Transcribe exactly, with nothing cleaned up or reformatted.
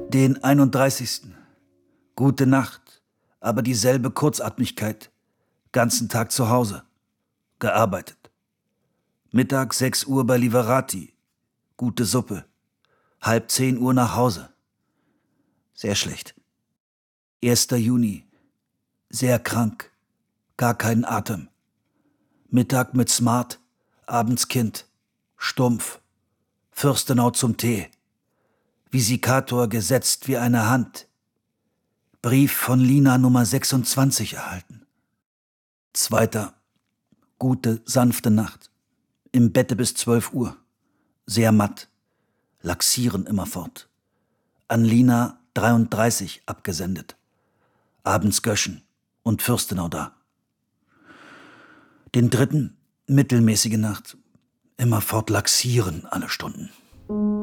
Den einunddreißigsten Gute Nacht, aber dieselbe Kurzatmigkeit. Ganzen Tag zu Hause. Gearbeitet. Mittag sechs Uhr bei Liverati. Gute Suppe. Halb zehn Uhr nach Hause. Sehr schlecht. erster Juni Sehr krank. Gar keinen Atem. Mittag mit Smart. Abends Kind. Stumpf. Fürstenau zum Tee. Visikator gesetzt wie eine Hand. Brief von Lina Nummer sechsundzwanzig erhalten. Zweiter. Gute, sanfte Nacht. Im Bette bis zwölf Uhr. Sehr matt. Laxieren immerfort. An Lina dreiunddreißig abgesendet. Abends Göschen und Fürstenau da. Den dritten. Mittelmäßige Nacht. Immerfort laxieren alle Stunden.